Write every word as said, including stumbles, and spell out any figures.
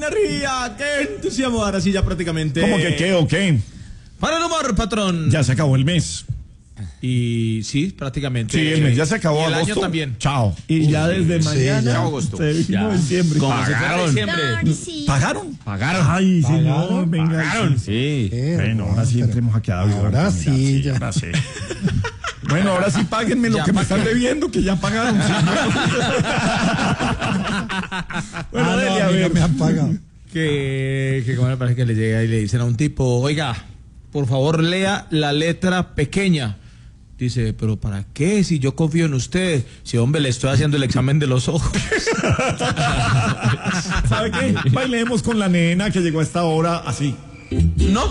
energía, qué entusiasmo. Ahora sí, ya prácticamente. ¿Cómo que qué o qué? Para el humor, patrón. Ya se acabó el mes. Y sí, prácticamente. Sí, el mes ya se acabó. Y el agosto. año también. Chao. Y Uf, ya desde sí, mañana ya. agosto. se vino Ya. diciembre. Como si fuera diciembre. ¿Pagaron? Pagaron. Ay, señor, ¿Pagaron? venga. Pagaron. Sí. Eh, Bueno, ahora sí pero- entremos aquí a hablar. Ahora Mira, sí, ya. Ahora sí. Bueno, ahora sí páguenme lo Ya que me pagaron. están debiendo, que ya pagaron. Sí. Bueno, Ah, no, dele, a a mí no ver. me han pagado. Que, que como me parece que le llega y le dicen a un tipo, oiga, por favor lea la letra pequeña. Dice, pero ¿para qué? Si yo confío en usted. Si, hombre, le estoy haciendo el examen de los ojos. ¿Sabe qué? Bailemos con la nena que llegó a esta hora así. No.